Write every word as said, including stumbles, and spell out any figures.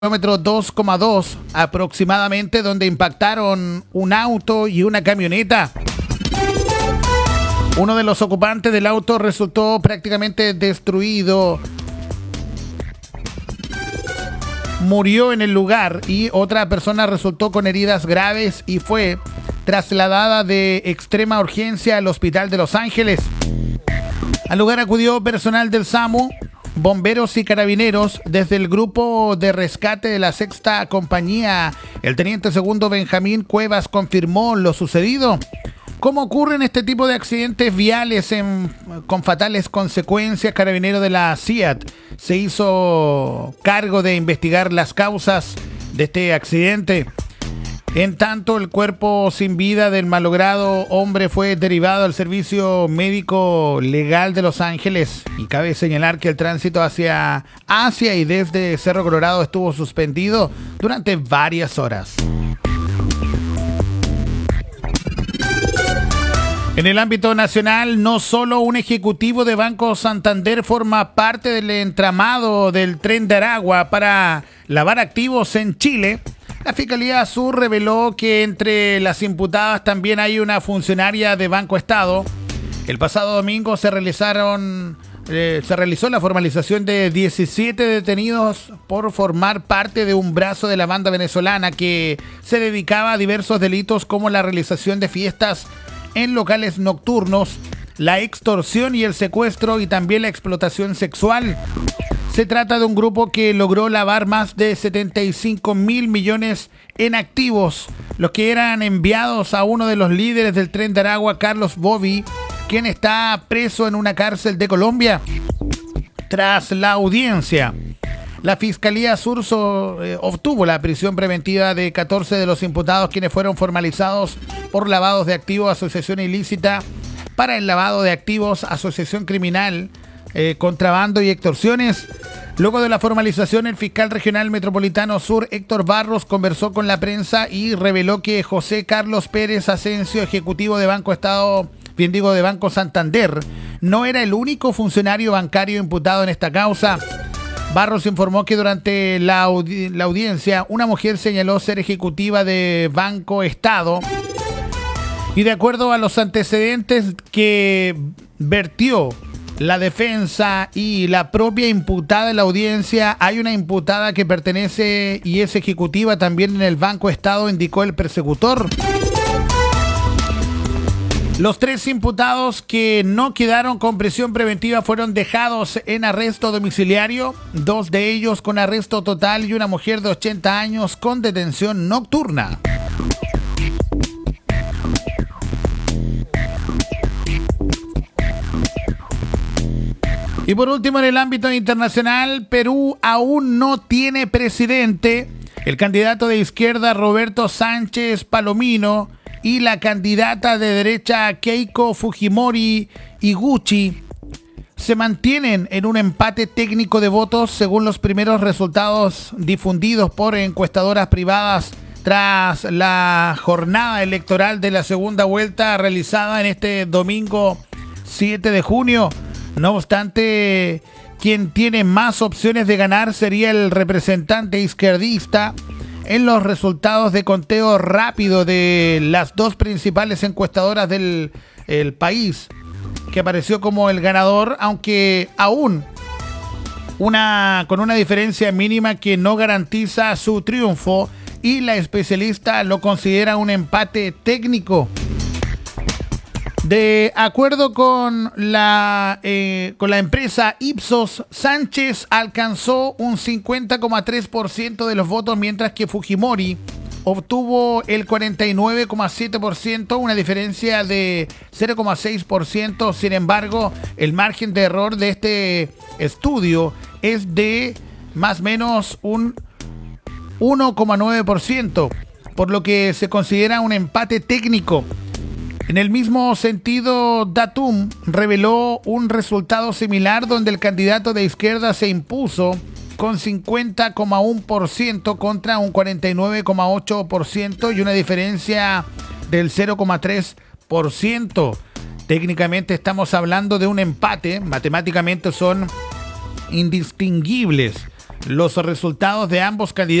kilómetro dos coma dos aproximadamente, donde impactaron un auto y una camioneta. Uno de los ocupantes del auto resultó prácticamente destruido. Murió en el lugar y otra persona resultó con heridas graves y fue trasladada de extrema urgencia al hospital de Los Ángeles. Al lugar acudió personal del SAMU, bomberos y carabineros. Desde el grupo de rescate de la sexta compañía, el teniente segundo Benjamín Cuevas confirmó lo sucedido. ¿Cómo ocurren este tipo de accidentes viales en, con fatales consecuencias? Carabinero de la C I A T se hizo cargo de investigar las causas de este accidente. En tanto, el cuerpo sin vida del malogrado hombre fue derivado al servicio médico legal de Los Ángeles. Y cabe señalar que el tránsito hacia Asia y desde Cerro Colorado estuvo suspendido durante varias horas. En el ámbito nacional, no solo un ejecutivo de Banco Santander forma parte del entramado del Tren de Aragua para lavar activos en Chile. La Fiscalía Sur reveló que entre las imputadas también hay una funcionaria de Banco Estado. El pasado domingo se realizaron, eh, se realizó la formalización de diecisiete detenidos por formar parte de un brazo de la banda venezolana que se dedicaba a diversos delitos como la realización de fiestas en locales nocturnos, la extorsión y el secuestro y también la explotación sexual. Se trata de un grupo que logró lavar más de setenta y cinco mil millones en activos, los que eran enviados a uno de los líderes del Tren de Aragua, Carlos Bobby, quien está preso en una cárcel de Colombia. Tras la audiencia, la Fiscalía Sur so, eh, obtuvo la prisión preventiva de catorce de los imputados, quienes fueron formalizados por lavados de activos, asociación ilícita para el lavado de activos, asociación criminal, eh, contrabando y extorsiones. Luego de la formalización, el fiscal regional metropolitano sur, Héctor Barros, conversó con la prensa y reveló que José Carlos Pérez Asensio, ejecutivo de Banco Estado, bien digo de Banco Santander, no era el único funcionario bancario imputado en esta causa. Barros informó que durante la, audi- la audiencia una mujer señaló ser ejecutiva de Banco Estado y de acuerdo a los antecedentes que vertió la defensa y la propia imputada en la audiencia, hay una imputada que pertenece y es ejecutiva también en el Banco Estado, indicó el persecutor. Los tres imputados que no quedaron con prisión preventiva fueron dejados en arresto domiciliario, dos de ellos con arresto total y una mujer de ochenta años con detención nocturna. Y por último, en el ámbito internacional, Perú aún no tiene presidente. El candidato de izquierda Roberto Sánchez Palomino y la candidata de derecha Keiko Fujimori Iguchi se mantienen en un empate técnico de votos según los primeros resultados difundidos por encuestadoras privadas tras la jornada electoral de la segunda vuelta realizada en este domingo siete de junio. No obstante, quien tiene más opciones de ganar sería el representante izquierdista. En los resultados de conteo rápido de las dos principales encuestadoras del el país, que apareció como el ganador, aunque aún una, con una diferencia mínima que no garantiza su triunfo, y la especialista lo considera un empate técnico. De acuerdo con la, eh, con la empresa Ipsos, Sánchez alcanzó un cincuenta coma tres por ciento de los votos, mientras que Fujimori obtuvo el cuarenta y nueve coma siete por ciento, una diferencia de cero coma seis por ciento. Sin embargo, el margen de error de este estudio es de más o menos un uno coma nueve por ciento, por lo que se considera un empate técnico. En el mismo sentido, Datum reveló un resultado similar donde el candidato de izquierda se impuso con cincuenta coma uno por ciento contra un cuarenta y nueve coma ocho por ciento y una diferencia del cero coma tres por ciento. Técnicamente estamos hablando de un empate, matemáticamente son indistinguibles. los resultados de ambos candidatos